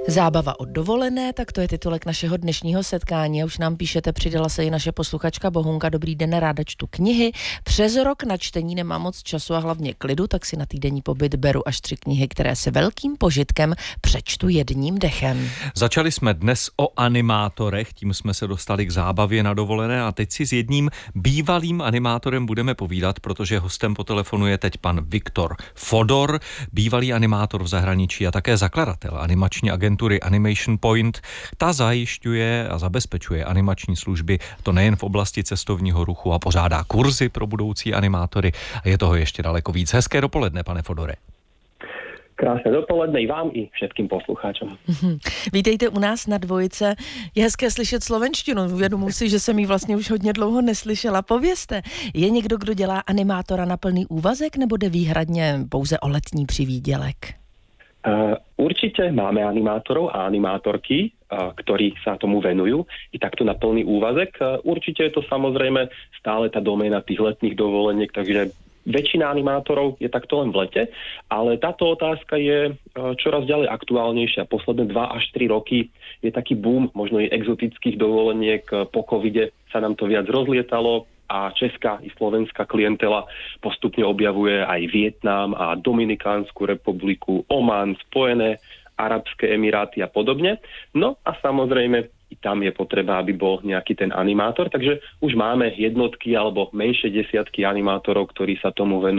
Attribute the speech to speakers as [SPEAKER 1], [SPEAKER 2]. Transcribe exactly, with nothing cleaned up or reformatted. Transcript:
[SPEAKER 1] Zábava od dovolené, tak to je titulek našeho dnešního setkání. Už nám píšete, přidala se i naše posluchačka Bohunka. Dobrý den, ráda čtu knihy. Přes rok na čtení nemám moc času a hlavně klidu, tak si na týdenní pobyt beru až tři knihy, které se velkým požitkem přečtu jedním dechem.
[SPEAKER 2] Začali jsme dnes o animátorech, tím jsme se dostali k zábavě na dovolené a teď si s jedním bývalým animátorem budeme povídat, protože hostem po telefonu je teď pan Viktor Fodor, bývalý animátor v zahraničí a také zakladatel animační agentury Animation Point. Ta zajišťuje a zabezpečuje animační služby, to nejen v oblasti cestovního ruchu, a pořádá kurzy pro budoucí animátory. A je toho ještě daleko víc. Hezké dopoledne, pane Fodore.
[SPEAKER 3] Krásne dopoledne i vám, i všetkým poslucháčom.
[SPEAKER 1] Vítejte u nás na Dvojice. Je hezké slyšet slovenštinu. Uvědomuji si, že jsem ji vlastně už hodně dlouho neslyšela. Povězte, je někdo, kdo dělá animátora na plný úvazek, nebo jde výhradně pouze o letní přivýdělek?
[SPEAKER 3] Uh, určite máme animátorov a animátorky, uh, ktorí sa tomu venujú i takto na plný úvazek. Uh, určite je to samozrejme stále tá doména tých letných dovoleniek, takže väčšina animátorov je takto len v lete, ale táto otázka je uh, čoraz ďalej aktuálnejšia. Posledné dva až tri roky je taký boom možno i exotických dovoleniek. Uh, po covide sa nám to viac rozlietalo a česká i slovenská klientela postupne objavuje aj Vietnam a Dominikánsku republiku, Oman, Spojené arabské emiráty a podobne. No a samozrejme i tam je potreba, aby bol nejaký ten animátor, takže už máme jednotky alebo menšie desiatky animátorov, ktorí sa tomu venujú